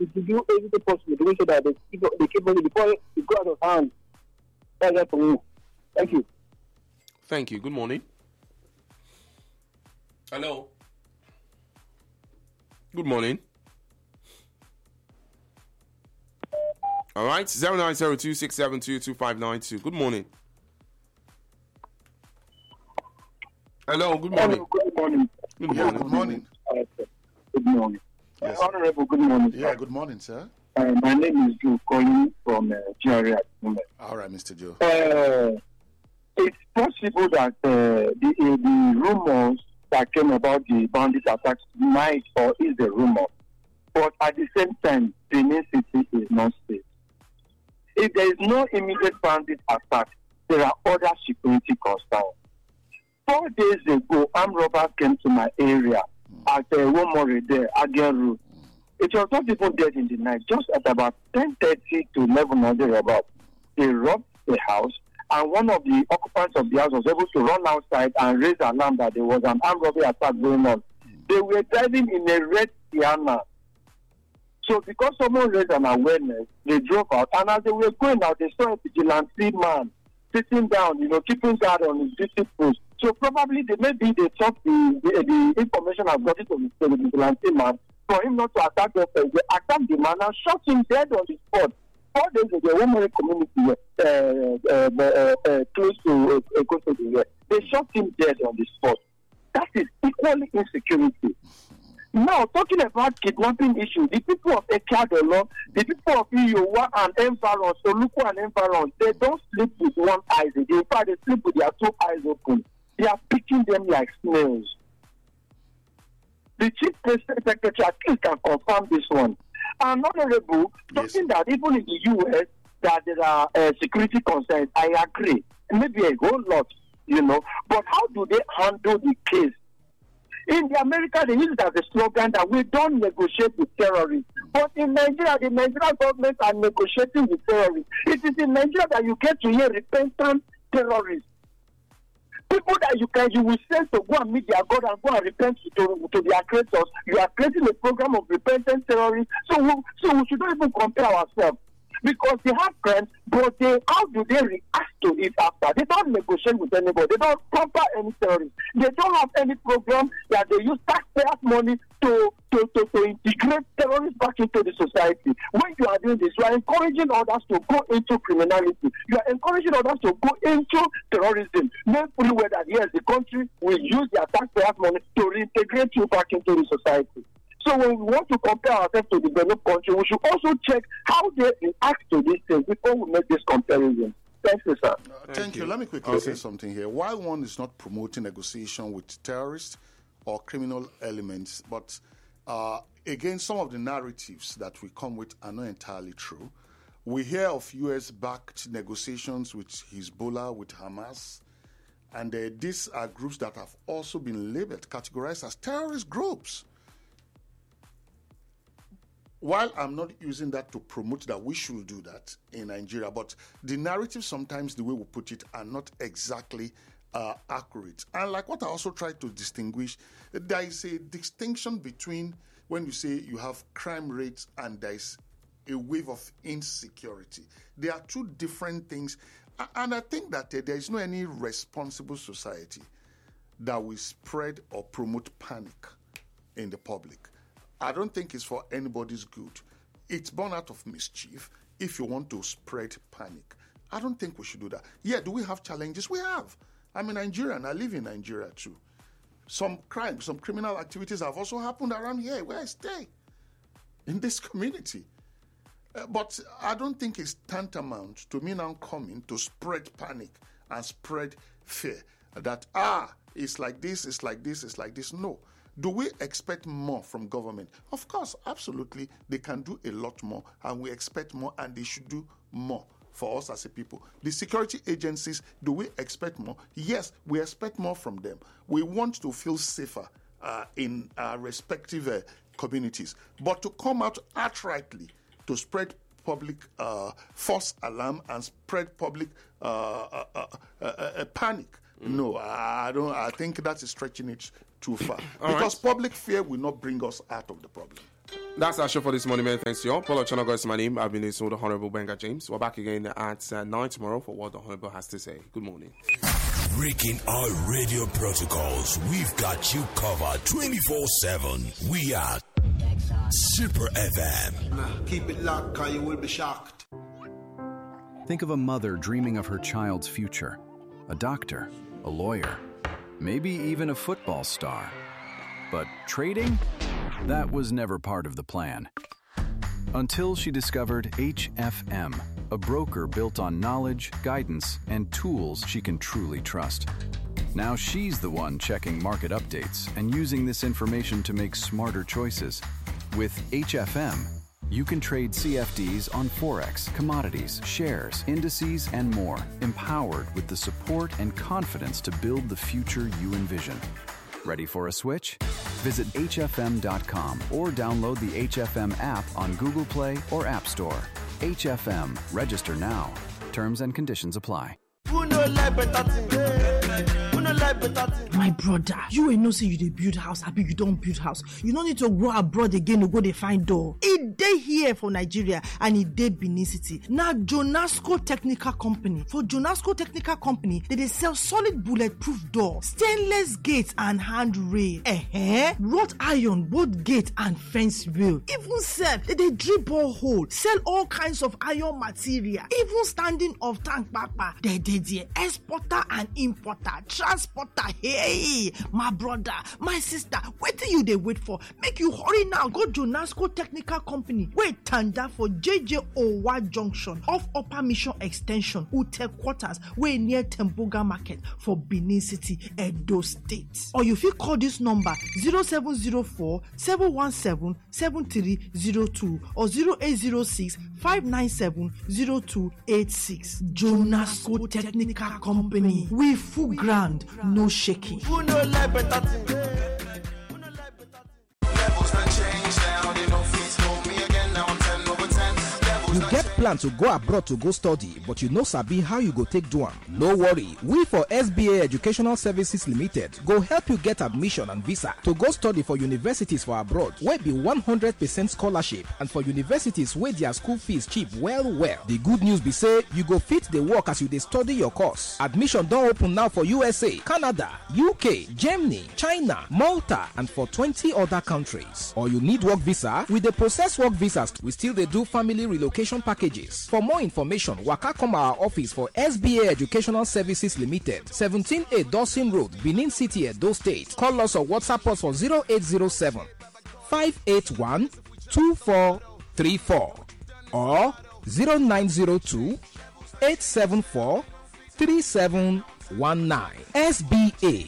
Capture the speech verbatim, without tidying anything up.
to do everything possible to make sure that they keep they keep money before it go out of hand. That's that for me. Thank you. Thank you. Good morning. Hello. Good morning. All right, zero nine zero two six seven two two five nine two. Good morning. Hello, good morning. Hello, good morning. Good Yeah, morning. good morning. Uh, good morning. Yes. Uh, Honorable, good morning. Yeah, sir. good morning, sir. Uh, my name is Joe calling from uh, G R A at the moment. All right, Mister Joe. Uh, it's possible that uh, the, uh, the rumors that came about the bandit attacks might or is a rumor. But at the same time, Benin City is not safe. If there is no immediate bandit attack, there are other security concerns. Four days ago, armed robbers came to my area at uh, Womore there, Again Road. It was not even dead in the night, just at about ten thirty to eleven or thereabout. They robbed the house, and one of the occupants of the house was able to run outside and raise an alarm that there was an armed robbery attack going on. They were driving in a red Sienna. So because someone raised an awareness, they drove out, and as they were going out, they saw a vigilante man sitting down, you know, keeping guard on his duty post. So probably they maybe they thought the, the, the information has got it to the vigilante man for him not to attack the they attacked the man and shot him dead on the spot. Four days ago, one more community uh, uh, uh, uh, close to uh, close to the they shot him dead on the spot. That is equally insecurity. Now, talking about kidnapping issue, the people of Ekadolo, the people of Iyowa and environs, Oluku and environs, they don't sleep with one eye. In fact, they sleep with their two eyes open. They are picking them like snails. The chief president secretary at least can confirm this one. And honorable, Yes. talking that even in the U S that there are uh, security concerns, I agree. Maybe a whole lot, you know. But how do they handle the case? In the America, they use it as a slogan that we don't negotiate with terrorists. But in Nigeria, the Nigerian government are negotiating with terrorists. It is in Nigeria that you get to hear repentant terrorists. People that you can, you will send to go and meet their God and go and repent to, to their creators. You are creating a program of repentant terrorists. So we, so we should not even compare ourselves. Because they have friends, but they, how do they react to it after? They don't negotiate with anybody. They don't pamper any terrorists. They don't have any program that they use taxpayers' money to, to, to, to integrate terrorists back into the society. When you are doing this, you are encouraging others to go into criminality. You are encouraging others to go into terrorism. Knowing fully well that, yes, the country will use their taxpayers' money to reintegrate you back into the society. So when we want to compare ourselves to the developed country, we should also check how they react to these things before we make this comparison. Thank you, sir. Uh, thank, Thank you. you. Let me quickly Okay. say something here. While one is not promoting negotiation with terrorists or criminal elements, but uh, again, some of the narratives that we come with are not entirely true. We hear of U S-backed negotiations with Hezbollah, with Hamas, and uh, these are groups that have also been labeled, categorized as terrorist groups. While I'm not using that to promote that we should do that in Nigeria, but the narrative sometimes, the way we put it, are not exactly uh, accurate. And like what I also try to distinguish, there is a distinction between when you say you have crime rates and there is a wave of insecurity. They are two different things. A- And I think that uh, there is no any responsible society that will spread or promote panic in the public. I don't think it's for anybody's good. It's born out of mischief if you want to spread panic. I don't think we should do that. Yeah, do we have challenges? We have. I'm a Nigerian. I live in Nigeria too. Some crimes, some criminal activities have also happened around here where I stay, in this community. Uh, but I don't think it's tantamount to me now coming to spread panic and spread fear. That, ah, it's like this, it's like this, it's like this. No. Do we expect more from government? Of course, absolutely. They can do a lot more, and we expect more, and they should do more for us as a people. The security agencies, do we expect more? Yes, we expect more from them. We want to feel safer uh, in our respective uh, communities. But to come out outrightly to spread public uh, false alarm and spread public uh, uh, uh, uh, uh, panic, mm. no, I don't. I think that is stretching it too far. All because right. public fear will not bring us out of the problem. That's our show for this morning, man. Thanks to you all. Paul Ochonogo is my name. I've been listening to the Honorable Benga James. We're back again at uh, nine tomorrow for what the Honorable has to say. Good morning. Breaking our radio protocols, we've got you covered twenty-four seven. We are Super F M. Nah, keep it locked, cause you will be shocked. Think of a mother dreaming of her child's future. A doctor, a lawyer, maybe even a football star. But trading? That was never part of the plan. Until she discovered H F M, a broker built on knowledge, guidance, and tools she can truly trust. Now she's the one checking market updates and using this information to make smarter choices. With H F M, you can trade C F Ds on Forex, commodities, shares, indices, and more, empowered with the support and confidence to build the future you envision. Ready for a switch? Visit H F M dot com or download the H F M app on Google Play or App Store. H F M. Register now. Terms and conditions apply. My brother, you ain't no say you dey build house, happy you don't build house. You don't need to go abroad again to go dey find door. It dey here for Nigeria and it dey Benin City. Now Jonasco Technical Company. For Jonasco Technical Company, they dey sell solid bulletproof door, stainless gates and handrail, eh, wrought iron, both gate and fence rail. Even self, they dey drill borehole, sell all kinds of iron material, even standing of tank papa. They dey there, exporter and importer, transporter. Hey, my brother, my sister, what do you they wait for? Make you hurry now. Go Jonasco Technical Company. Wait, tanda for J J Owa Junction off Upper Mission Extension, Ute Quarters, way near Temboga Market for Benin City, Edo State. Or you fit call this number zero seven zero four, seven one seven, seven three zero two or zero eight zero six, five nine seven, zero two eight six. Jonasco Technical Company. We full ground, no shaking. Who know like better thing? Levels done change now, they don't fit hold me again. Now I'm ten over ten. You get plan to go abroad to go study, but you no sabi how you go take do am. No worry, we for S B A Educational Services Limited go help you get admission and visa to go study for universities for abroad wey be one hundred percent scholarship and for universities wey their school fees cheap well well. The good news be say you go fit the work as you dey study your course. Admission don open now for U S A, Canada, U K, Germany, China, Malta and for twenty other countries. Or you need work visa, we dey process work visas. We still dey do family relocation packages. For more information, waka come our office for S B A Educational Services Limited, seventeen A Dawson Road, Benin City, Edo State. Call us or WhatsApp us for zero eight zero seven, five eight one, two four three four or zero nine zero two, eight seven four, three seven one nine. S B A